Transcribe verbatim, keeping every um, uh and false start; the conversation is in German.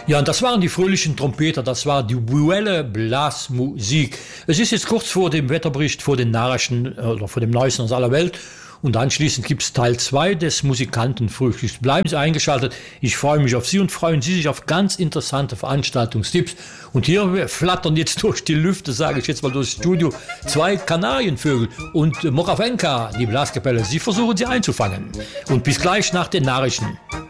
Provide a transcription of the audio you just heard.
Ja, und das waren die fröhlichen Trompeter, das war die Welle Blasmusik. Es ist jetzt kurz vor dem Wetterbericht, vor den Nachrichten oder vor dem Neuesten aus aller Welt. Und anschließend gibt es Teil zwei des Musikantenfrühstücks. Bleiben Sie eingeschaltet. Ich freue mich auf Sie und freuen Sie sich auf ganz interessante Veranstaltungstipps. Und hier flattern jetzt durch die Lüfte, sage ich jetzt mal durchs Studio, zwei Kanarienvögel und Moravenka, die Blaskapelle. Sie versuchen sie einzufangen. Und bis gleich nach den Nachrichten.